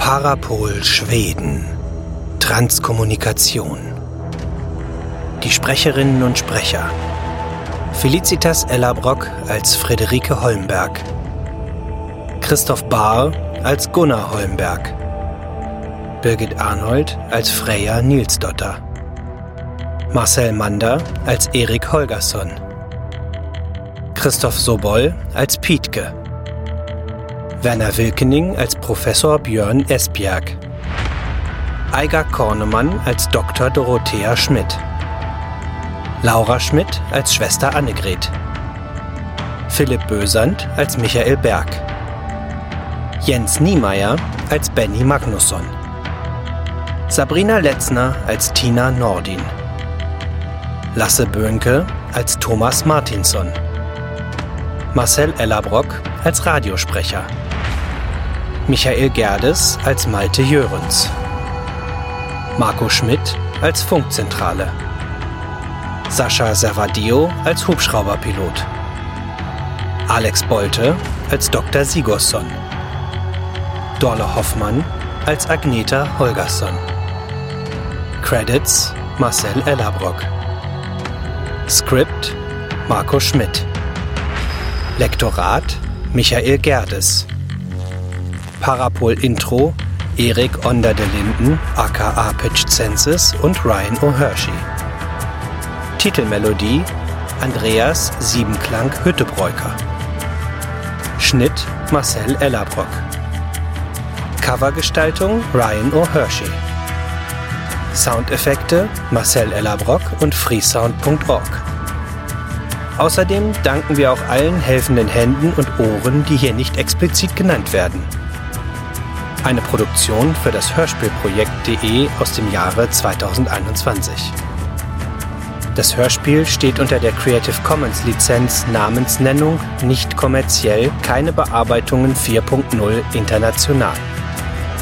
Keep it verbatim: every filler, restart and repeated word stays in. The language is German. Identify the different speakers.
Speaker 1: Parapol Schweden. Transkommunikation. Die Sprecherinnen und Sprecher: Felicitas Ellerbrock als Friederike Holmberg, Christoph Bahr als Gunnar Holmberg, Birgit Arnold als Freya Nilsdotter, Marcel Mander als Erik Holgersson, Christoph Sobol als Pietke, Werner Wilkening als Professor Björn Esbjerg, Eigar Kornemann als Doktor Dorothea Schmidt, Laura Schmidt als Schwester Annegret, Philipp Bösand als Michael Berg, Jens Niemeyer als Benny Magnusson, Sabrina Letzner als Tina Nordin, Lasse Böhnke als Thomas Martinsson, Marcel Ellerbrock als Radiosprecher, Michael Gerdes als Malte Jörens, Marco Schmidt als Funkzentrale, Sascha Servadio als Hubschrauberpilot, Alex Bolte als Doktor Sigurdsson, Dorle Hoffmann als Agneta Holgersson. Credits: Marcel Ellerbrock. Script: Marco Schmidt. Lektorat: Michael Gerdes. Parapol Intro: Erik Onder de Linden aka Pitch Census und Ryan O'Hershey. Titelmelodie: Andreas Siebenklang Hüttebreuker. Schnitt: Marcel Ellerbrock. Covergestaltung: Ryan O'Hershey. Soundeffekte: Marcel Ellerbrock und freesound punkt org. Außerdem danken wir auch allen helfenden Händen und Ohren, die hier nicht explizit genannt werden. Eine Produktion für das Hörspielprojekt.de aus dem Jahre zweitausendeinundzwanzig. Das Hörspiel steht unter der Creative Commons Lizenz Namensnennung, nicht kommerziell, keine Bearbeitungen vier Punkt null international.